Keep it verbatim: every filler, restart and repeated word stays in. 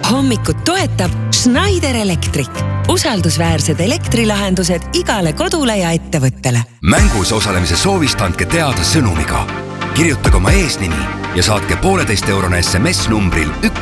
Hommikut toetab Schneider Electric. Usaldusväärsed elektrilahendused igale kodule ja ettevõttele. Mängus osalemise soovist andke teada sõnumiga. Kirjutage oma eesnimi ja saatke pooleteist eurone S M S numbril üks